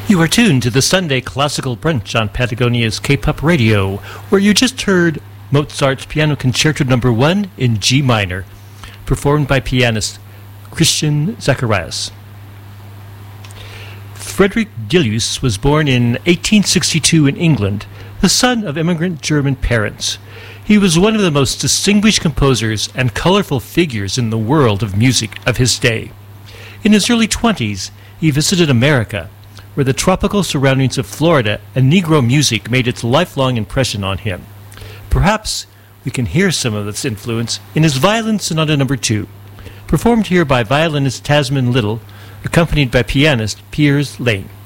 You are tuned to the Sunday Classical Brunch on Patagonia's K-Pop Radio, where you just heard Mozart's Piano Concerto No. 1 in G minor, performed by pianist Christian Zacharias. Frederick Delius was born in 1862 in England, the son of immigrant German parents. He was one of the most distinguished composers and colorful figures in the world of music of his day. In his early 20s, he visited America, where the tropical surroundings of Florida and Negro music made its lifelong impression on him. Perhaps we can hear some of this influence in his Violin Sonata No. 2, performed here by violinist Tasman Little, accompanied by pianist Piers Lane.